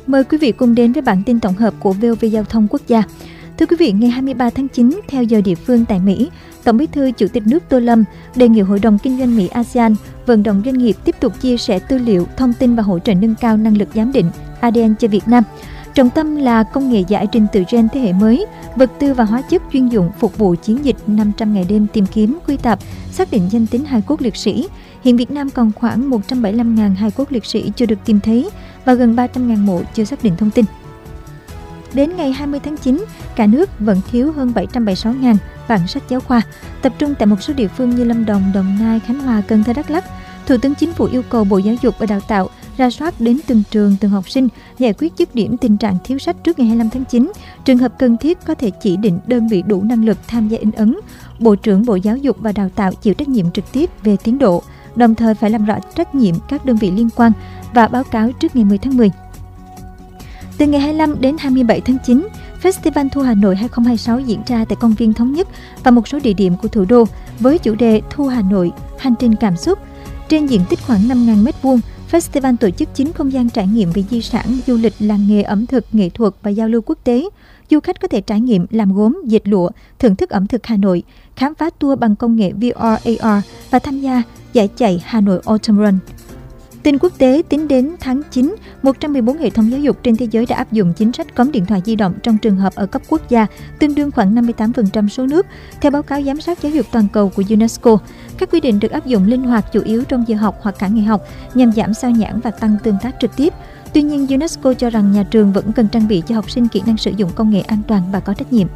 Mời quý vị cùng đến với bản tin tổng hợp của VOV Giao thông Quốc gia. Thưa quý vị, ngày 23 tháng 9, theo giờ địa phương tại Mỹ, Tổng Bí thư Chủ tịch nước Tô Lâm đề nghị Hội đồng Kinh doanh Mỹ ASEAN vận động doanh nghiệp tiếp tục chia sẻ tư liệu, thông tin và hỗ trợ nâng cao năng lực giám định ADN cho Việt Nam. Trọng tâm là công nghệ giải trình tự gen thế hệ mới, vật tư và hóa chất chuyên dụng phục vụ chiến dịch 500 ngày đêm tìm kiếm, quy tập, xác định danh tính hài cốt liệt sĩ. Hiện Việt Nam còn khoảng 175.000 hài cốt liệt sĩ chưa được tìm thấy và gần 300.000 mộ chưa xác định thông tin. Đến ngày 20 tháng 9, cả nước vẫn thiếu hơn 776.000 bản sách giáo khoa, tập trung tại một số địa phương như Lâm Đồng, Đồng Nai, Khánh Hòa, Cần Thơ, Đắk Lắk. Thủ tướng Chính phủ yêu cầu Bộ Giáo dục và Đào tạo rà soát đến từng trường, từng học sinh, giải quyết dứt điểm tình trạng thiếu sách trước ngày 25 tháng 9. Trường hợp cần thiết có thể chỉ định đơn vị đủ năng lực tham gia in ấn. Bộ trưởng Bộ Giáo dục và Đào tạo chịu trách nhiệm trực tiếp về tiến độ, đồng thời phải làm rõ trách nhiệm các đơn vị liên quan và báo cáo trước ngày 10 tháng 10. Từ ngày 25 đến 27 tháng 9, Festival Thu Hà Nội 2026 diễn ra tại Công viên Thống Nhất và một số địa điểm của thủ đô với chủ đề Thu Hà Nội, hành trình cảm xúc. Trên diện tích khoảng 5.000 m2, Festival tổ chức 9 không gian trải nghiệm về di sản, du lịch, làng nghề, ẩm thực, nghệ thuật và giao lưu quốc tế. Du khách có thể trải nghiệm làm gốm, dệt lụa, thưởng thức ẩm thực Hà Nội, khám phá tour bằng công nghệ VR, AR và tham gia giải chạy Hà Nội Autumn Run. Tin quốc tế, tính đến tháng 9, 114 hệ thống giáo dục trên thế giới đã áp dụng chính sách cấm điện thoại di động trong trường hợp ở cấp quốc gia, tương đương khoảng 58% số nước, theo báo cáo giám sát giáo dục toàn cầu của UNESCO. Các quy định được áp dụng linh hoạt chủ yếu trong giờ học hoặc cả ngày học nhằm giảm sao nhãng và tăng tương tác trực tiếp. Tuy nhiên, UNESCO cho rằng nhà trường vẫn cần trang bị cho học sinh kỹ năng sử dụng công nghệ an toàn và có trách nhiệm.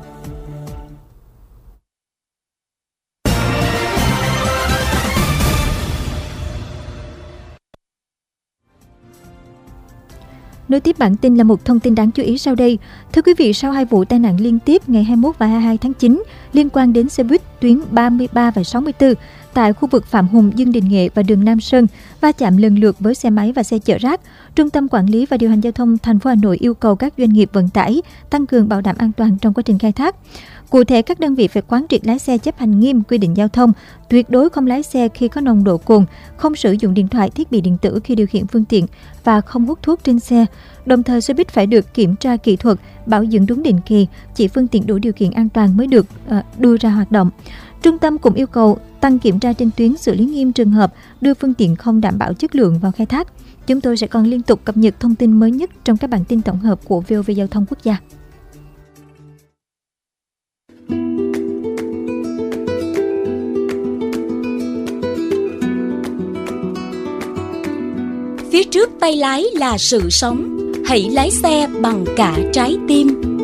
Nối tiếp bản tin là một thông tin đáng chú ý sau đây. Thưa quý vị, sau 2 vụ tai nạn liên tiếp ngày 21 và 22 tháng 9 liên quan đến xe buýt tuyến 33 và 64 tại khu vực Phạm Hùng, Dương Đình Nghệ và đường Nam Sơn va chạm lần lượt với xe máy và xe chở rác, Trung tâm Quản lý và Điều hành Giao thông thành phố Hà Nội yêu cầu các doanh nghiệp vận tải tăng cường bảo đảm an toàn trong quá trình khai thác. Cụ thể, các đơn vị phải quán triệt lái xe chấp hành nghiêm quy định giao thông, tuyệt đối không lái xe khi có nồng độ cồn, không sử dụng điện thoại, thiết bị điện tử khi điều khiển phương tiện và không hút thuốc trên xe. Đồng thời, xe buýt phải được kiểm tra kỹ thuật, bảo dưỡng đúng định kỳ, chỉ phương tiện đủ điều kiện an toàn mới được đưa ra hoạt động. Trung tâm cũng yêu cầu tăng kiểm tra trên tuyến, xử lý nghiêm trường hợp đưa phương tiện không đảm bảo chất lượng vào khai thác. Chúng tôi sẽ còn liên tục cập nhật thông tin mới nhất trong các bản tin tổng hợp của VOV Giao thông Quốc gia. Phía trước tay lái là sự sống, hãy lái xe bằng cả trái tim.